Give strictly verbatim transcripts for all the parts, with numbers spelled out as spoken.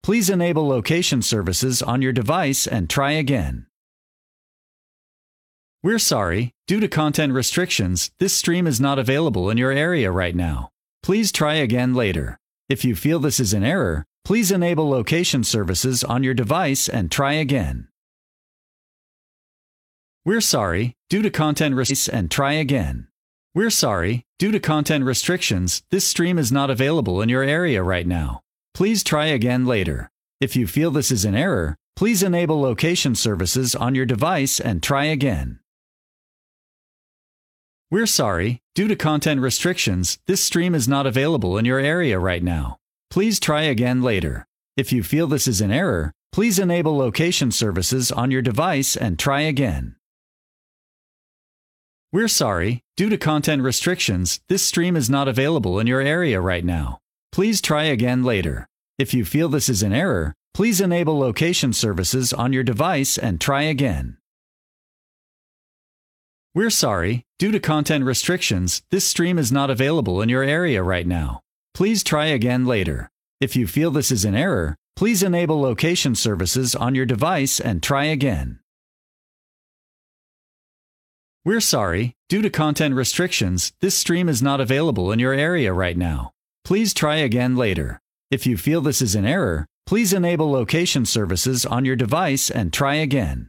please enable location services on your device and try again. We're sorry, due to content restrictions, this stream is not available in your area right now. Please try again later. If you feel this is an error, please enable location services on your device and try again. We're sorry, due to content restrictions and try again. We're sorry, due to content restrictions, this stream is not available in your area right now. Please try again later. If you feel this is an error, please enable location services on your device and try again. We're sorry, due to content restrictions, this stream is not available in your area right now. Please try again later. If you feel this is an error, please enable location services on your device and try again. We're sorry, due to content restrictions, this stream is not available in your area right now. Please try again later. If you feel this is an error, please enable location services on your device and try again. We're sorry, due to content restrictions, this stream is not available in your area right now. Please try again later. If you feel this is an error, please enable location services on your device and try again. We're sorry, due to content restrictions, this stream is not available in your area right now. Please try again later. If you feel this is an error, please enable location services on your device and try again.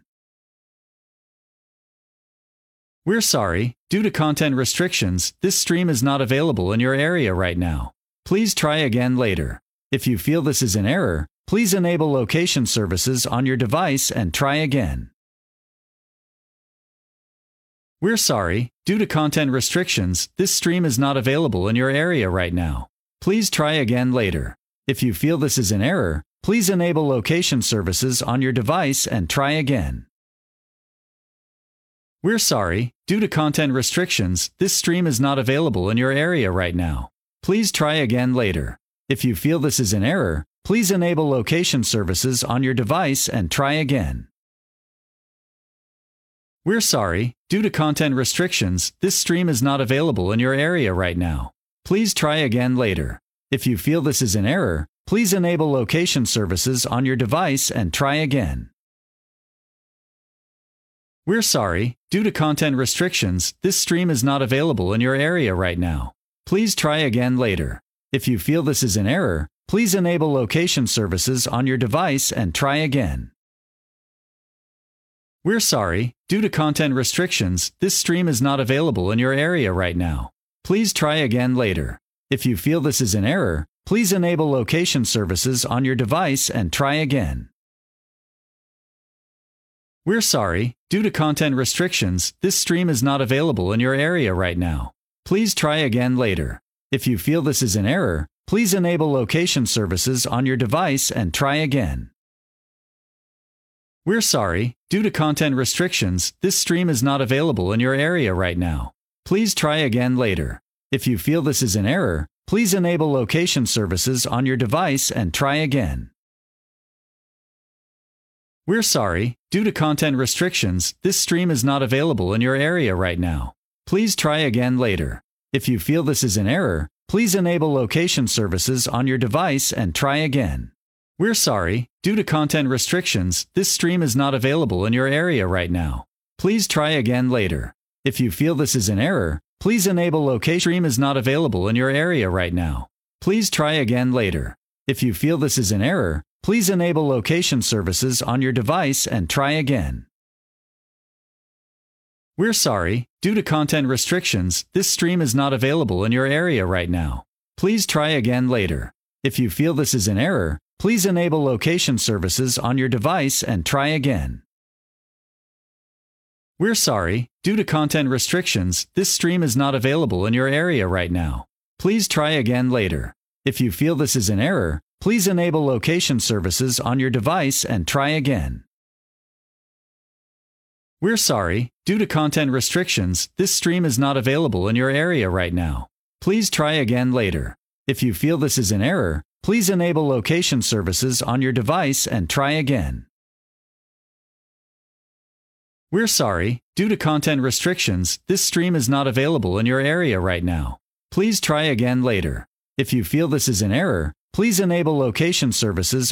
We're sorry, due to content restrictions, this stream is not available in your area right now. Please try again later. If you feel this is an error, please enable location services on your device and try again. We're sorry, due to content restrictions, this stream is not available in your area right now. Please try again later. If you feel this is an error, please enable location services on your device and try again. We're sorry, due to content restrictions, this stream is not available in your area right now. Please try again later. If you feel this is an error, please enable location services on your device and try again. We're sorry, due to content restrictions, this stream is not available in your area right now. Please try again later. If you feel this is an error, please enable location services on your device and try again. We're sorry, due to content restrictions, this stream is not available in your area right now. Please try again later. If you feel this is an error, please enable location services on your device and try again. We're sorry, due to content restrictions, this stream is not available in your area right now. Please try again later. If you feel this is an error, please enable location services on your device and try again. We're sorry, due to content restrictions, this stream is not available in your area right now. Please try again later. If you feel this is an error, please enable location services on your device and try again. We're sorry, due to content restrictions, this stream is not available in your area right now. Please try again later. If you feel this is an error, please enable location services on your device and try again. We're sorry, due to content restrictions, this stream is not available in your area right now. Please try again later. If you feel this is an error, please enable location services on your device and try again. We're sorry, due to content restrictions, this stream is not available in your area right now. Please try again later. If you feel this is an error, please enable location stream is not available in your area right now. Please try again later. If you feel this is an error, please enable location services on your device and try again. We're sorry, due to content restrictions, this stream is not available in your area right now. Please try again later. If you feel this is an error, please enable location services on your device and try again. We're sorry, due to content restrictions, this stream is not available in your area right now. Please try again later. If you feel this is an error, please enable location services on your device and try again. We're sorry, due to content restrictions, this stream is not available in your area right now. Please try again later. If you feel this is an error, please enable location services on your device and try again. We're sorry, due to content restrictions, this stream is not available in your area right now. Please try again later. If you feel this is an error, please enable location services